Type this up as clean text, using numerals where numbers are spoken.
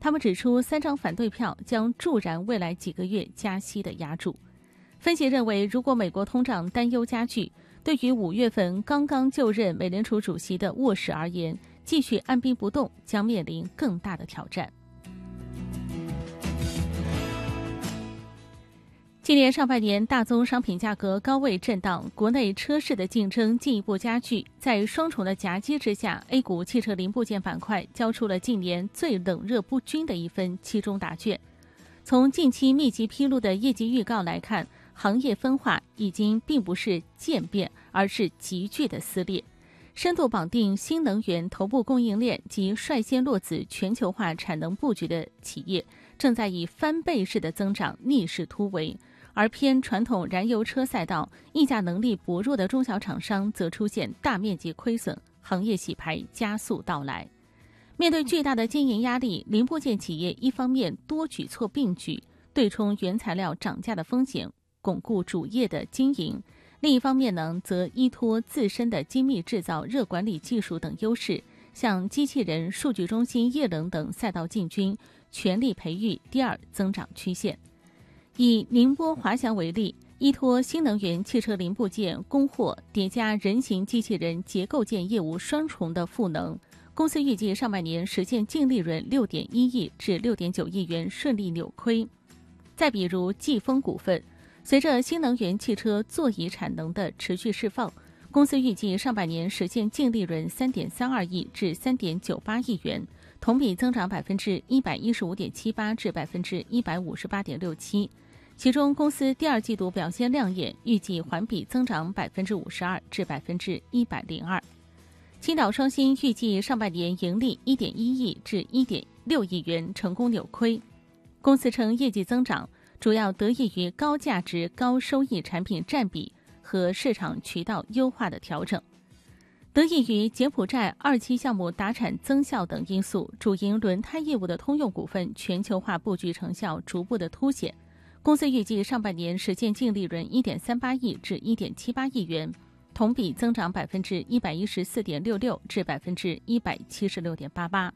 他们指出，3张反对票将助燃未来几个月加息的压注。分析认为，如果美国通胀担忧加剧，对于5月份刚刚就任美联储主席的沃什而言，继续按兵不动将面临更大的挑战。今年上半年，大宗商品价格高位震荡，国内车市的竞争进一步加剧。在双重的夹击之下 ，A 股汽车零部件板块交出了近年最冷热不均的一份期中答卷。从近期密集披露的业绩预告来看，行业分化已经并不是渐变，而是急剧的撕裂。深度绑定新能源头部供应链及率先落子全球化产能布局的企业，正在以翻倍式的增长逆势突围。而偏传统燃油车赛道、议价能力薄弱的中小厂商则出现大面积亏损，行业洗牌加速到来。面对巨大的经营压力，零部件企业一方面多举措并举，对冲原材料涨价的风险，巩固主业的经营；另一方面呢，则依托自身的精密制造、热管理技术等优势，向机器人、数据中心、液冷等赛道进军，全力培育第二增长曲线。以宁波华翔为例，依托新能源汽车零部件供货叠加人形机器人结构件业务双重的赋能，公司预计上半年实现净利润6.1亿至6.9亿元，顺利扭亏。再比如季风股份，随着新能源汽车座椅产能的持续释放，公司预计上半年实现净利润3.32亿至3.98亿元，同比增长115.78%至158.67%。其中，公司第二季度表现亮眼，预计环比增长52%至102%。青岛双星预计上半年盈利1.1亿至1.6亿元，成功扭亏。公司称业绩增长主要得益于高价值、高收益产品占比和市场渠道优化的调整。得益于柬埔寨2期项目达产增效等因素，主营轮胎业务的通用股份全球化布局成效逐步的凸显。公司预计上半年实现净利润1.38亿至1.78亿元，同比增长114.66%至176.88%。